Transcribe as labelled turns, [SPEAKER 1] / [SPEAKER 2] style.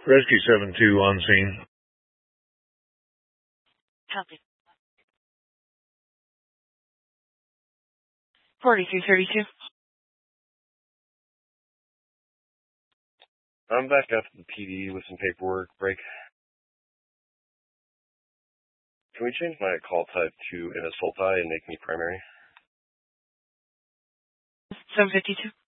[SPEAKER 1] Rescue 7-2 on scene.
[SPEAKER 2] Copy. 4332.
[SPEAKER 3] I'm back up to the PD with some paperwork. Break. Can we change my call type to an assault and make me primary?
[SPEAKER 2] 752.